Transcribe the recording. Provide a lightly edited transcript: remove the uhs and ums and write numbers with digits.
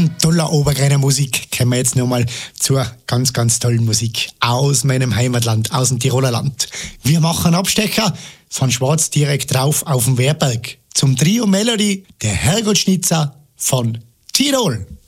Von toller obergreiner Musik kommen wir jetzt nochmal zur ganz, ganz tollen Musik aus meinem Heimatland, aus dem Tiroler Land. Wir machen Abstecher von Schwarz direkt drauf auf den Wehrberg zum Trio Melody, der Herrgott Schnitzer von Tirol.